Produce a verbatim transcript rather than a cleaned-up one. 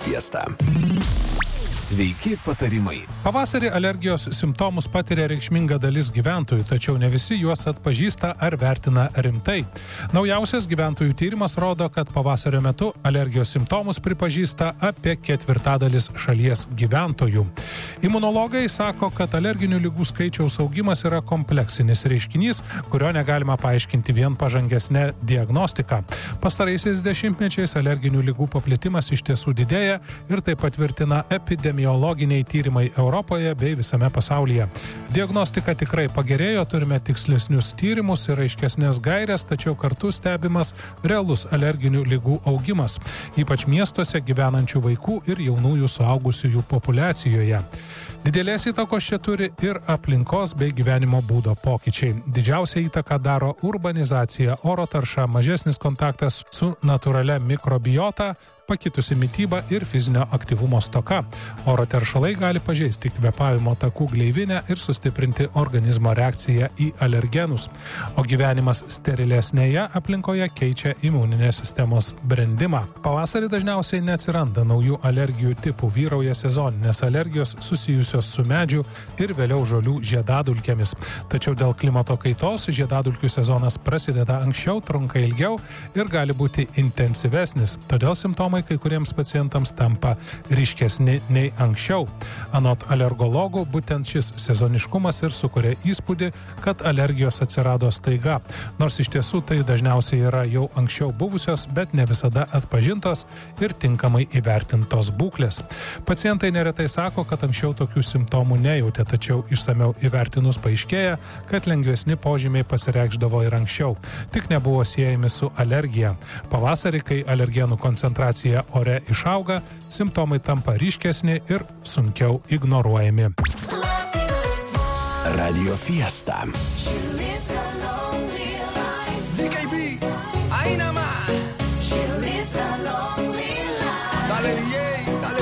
Fiesta. Sveiki patarimai. Pavasarį alergijos simptomus patiria reikšminga dalis gyventojų, tačiau ne visi juos atpažįsta ar vertina rimtai. Naujausias gyventojų tyrimas rodo, kad pavasario metu alergijos simptomus pripažįsta apie ketvirtadalis šalies gyventojų. Imunologai sako, kad alerginių ligų skaičiaus augimas yra kompleksinis reiškinys, kurio negalima paaiškinti vien pažangesnė diagnostika. Pastaraisiais dešimtmečiais alerginių ligų paplitimas iš tiesų didėja ir tai patvirtina epidemiologiniai tyrimai Europoje bei visame pasaulyje. Diagnostika tikrai pagerėjo, turime tikslesnius tyrimus ir aiškesnės gairės, tačiau kartu stebimas realus alerginių ligų augimas, ypač miestuose gyvenančių vaikų ir jaunųjų suaugusiųjų populiacijoje. Didelės įtakos čia turi ir aplinkos bei gyvenimo būdo pokyčiai. Didžiausią įtaką daro urbanizacija, oro tarša, mažesnis kontaktas su natūralia mikrobiota, pakitusi mityba ir fizinio aktyvumo stoka. Oro teršalai gali pažeisti kvėpavimo takų gleivinę ir sustiprinti organizmo reakciją į alergenus. O gyvenimas sterilesnėje aplinkoje keičia imuninės sistemos brendimą. Pavasarį dažniausiai neatsiranda naujų alergijų tipų, vyrauja sezoninės alergijos susijusios su medžių ir vėliau žolių žiedadulkėmis. Tačiau dėl klimato kaitos žiedadulkių sezonas prasideda anksčiau, trunka ilgiau ir gali būti intensyvesnis. Todėl simptomai kai kuriems pacientams tampa ryškesni nei anksčiau. Anot alergologų, būtent šis sezoniškumas ir sukuria įspūdį, kad alergijos atsirado staiga. Nors iš tiesų tai dažniausiai yra jau anksčiau buvusios, bet ne visada atpažintos ir tinkamai įvertintos būklės. Pacientai neretai sako, kad anksčiau tokių simptomų nejautė, tačiau išsamiau įvertinus paaiškėja, kad lengvesni požymiai pasireikšdavo ir anksčiau, tik nebuvo siejami su alergija. Pavasarį, kai alergenų koncentracija ore išauga, simptomai tampa ryškesni ir sunkiau ignoruojami. Radio Fiesta.